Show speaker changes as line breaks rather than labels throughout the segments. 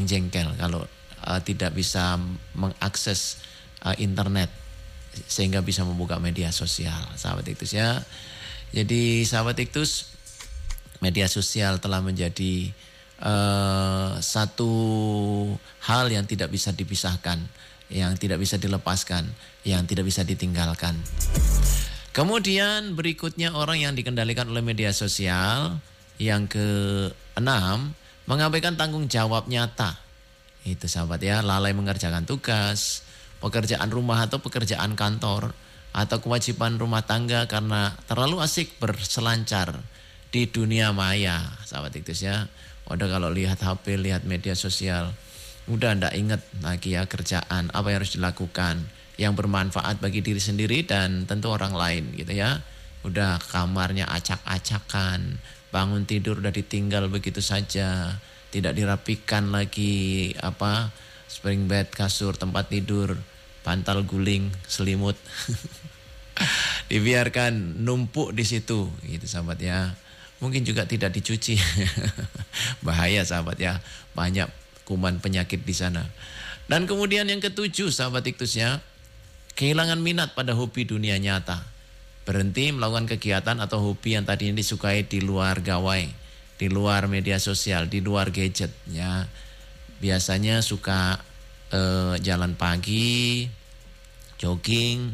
jengkel kalau tidak bisa mengakses internet sehingga bisa membuka media sosial, sahabat Iktus ya. Jadi sahabat Iktus, media sosial telah menjadi satu hal yang tidak bisa dipisahkan, yang tidak bisa dilepaskan, yang tidak bisa ditinggalkan. Kemudian berikutnya orang yang dikendalikan oleh media sosial. Yang keenam, mengabaikan tanggung jawab nyata. Itu sahabat ya, lalai mengerjakan tugas, pekerjaan rumah atau pekerjaan kantor, atau kewajiban rumah tangga karena terlalu asik berselancar di dunia maya. Sahabat Iktus ya, udah kalau lihat HP, lihat media sosial, udah ndak inget lagi ya kerjaan, apa yang harus dilakukan, yang bermanfaat bagi diri sendiri dan tentu orang lain gitu ya. Udah kamarnya acak-acakan, bangun tidur udah ditinggal begitu saja, tidak dirapikan lagi spring bed, kasur, tempat tidur, bantal guling, selimut. Dibiarkan numpuk di situ gitu sahabat ya. Mungkin juga tidak dicuci. Bahaya sahabat ya, banyak kuman penyakit di sana. Dan kemudian yang ketujuh sahabat Iktus ya, kehilangan minat pada hobi dunia nyata. Berhenti melakukan kegiatan atau hobi yang tadinya disukai di luar gawai, di luar media sosial, di luar gadget ya. Biasanya suka jalan pagi, jogging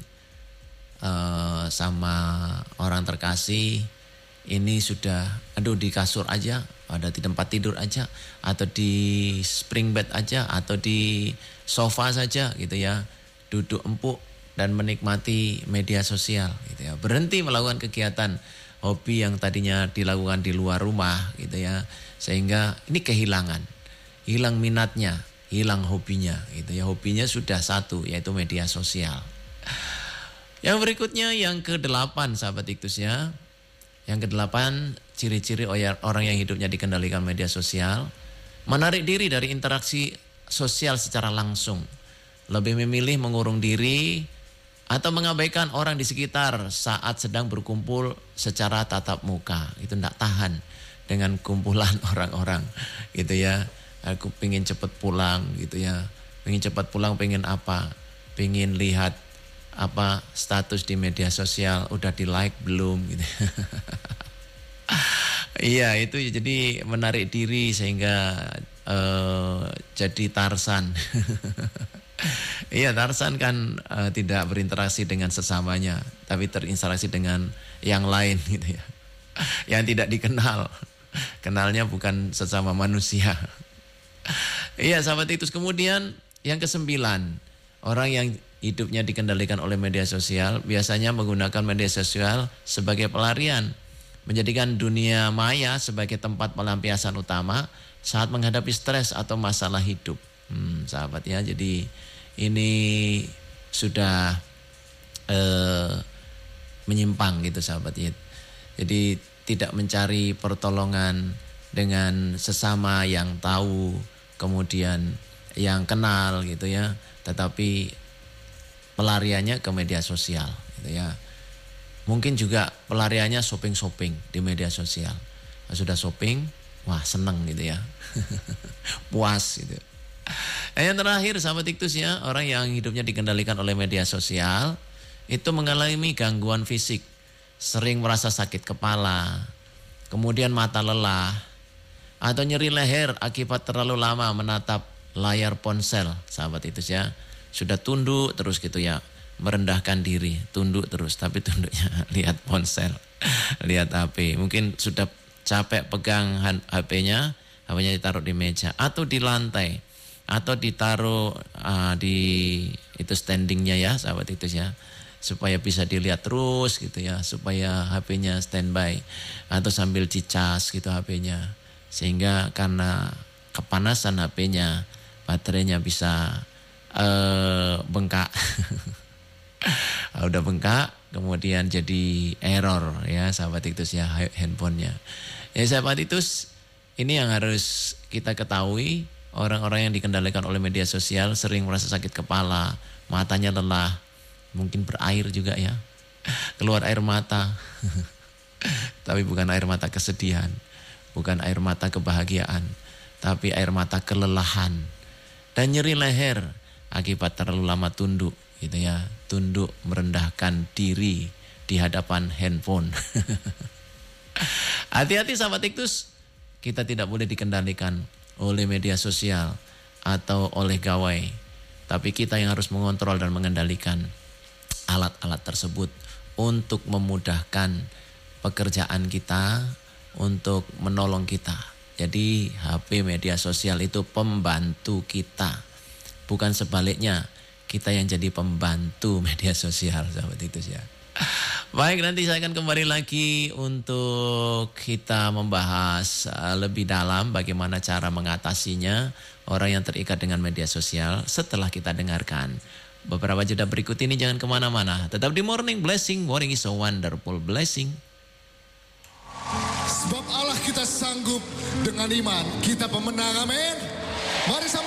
sama orang terkasih. Ini sudah di kasur aja, ada di tempat tidur aja, atau di spring bed aja, atau di sofa saja gitu ya. Duduk empuk dan menikmati media sosial gitu ya. Berhenti melakukan kegiatan hobi yang tadinya dilakukan di luar rumah gitu ya. Sehingga ini kehilangan, hilang minatnya, hilang hobinya gitu ya. Hobinya sudah satu, yaitu media sosial. Yang berikutnya yang ke-8 sahabat Iktus ya. Yang ke-8, ciri-ciri orang yang hidupnya dikendalikan media sosial, menarik diri dari interaksi sosial secara langsung, lebih memilih mengurung diri atau mengabaikan orang di sekitar saat sedang berkumpul secara tatap muka. Itu tidak tahan dengan kumpulan orang-orang gitu ya. Aku pengen cepat pulang gitu ya. Pengen cepat pulang, pengen apa? Pengen lihat status di media sosial, udah di like belum gitu. Iya, itu jadi menarik diri sehingga jadi Tarsan. Iya, Tarsan kan tidak berinteraksi dengan sesamanya, tapi terinteraksi dengan yang lain gitu ya. Yang tidak dikenal. Kenalnya bukan sesama manusia. Iya, sahabat Iktus. Kemudian yang ke-9, orang yang hidupnya dikendalikan oleh media sosial biasanya menggunakan media sosial sebagai pelarian, menjadikan dunia maya sebagai tempat pelampiasan utama saat menghadapi stres atau masalah hidup. Sahabat ya, jadi ini sudah menyimpang gitu sahabat ya. Jadi tidak mencari pertolongan dengan sesama yang tahu, kemudian yang kenal gitu ya, tetapi pelariannya ke media sosial gitu ya. Mungkin juga pelariannya shopping di media sosial. Sudah shopping, wah seneng gitu ya. Puas gitu. Yang terakhir sahabat Iktus ya, orang yang hidupnya dikendalikan oleh media sosial itu mengalami gangguan fisik, sering merasa sakit kepala, kemudian mata lelah, atau nyeri leher akibat terlalu lama menatap layar ponsel. Sahabat Iktus ya, sudah tunduk terus gitu ya, merendahkan diri, tunduk terus, tapi tunduknya lihat ponsel, lihat HP. Mungkin sudah capek pegang HP-nya ditaruh di meja atau di lantai, atau ditaruh di itu standingnya ya sahabat itu ya, supaya bisa dilihat terus gitu ya, supaya HP-nya standby atau sambil dicas gitu HP-nya, sehingga karena kepanasan HP-nya baterainya bisa bengkak. Udah bengkak kemudian jadi error ya sahabat Iktus ya, handphonenya ya sahabat Iktus. Ini yang harus kita ketahui. Orang-orang yang dikendalikan oleh media sosial sering merasa sakit kepala, matanya lelah, mungkin berair juga ya, keluar air mata. Tapi bukan air mata kesedihan, bukan air mata kebahagiaan, tapi air mata kelelahan dan nyeri leher akibat terlalu lama tunduk gitu ya, tunduk merendahkan diri di hadapan handphone. Hati-hati sahabat Iktus, kita tidak boleh dikendalikan oleh media sosial atau oleh gawai, tapi kita yang harus mengontrol dan mengendalikan alat-alat tersebut untuk memudahkan pekerjaan kita, untuk menolong kita. Jadi HP media sosial itu pembantu kita, bukan sebaliknya kita yang jadi pembantu media sosial, sahabat Iktus ya. Baik, nanti saya akan kembali lagi untuk kita membahas lebih dalam bagaimana cara mengatasinya orang yang terikat dengan media sosial setelah kita dengarkan beberapa jeda berikut ini. Jangan kemana-mana, tetap di Morning Blessing. Morning is a wonderful blessing.
Sebab Allah kita sanggup, dengan iman kita pemenang, amin. Mari sama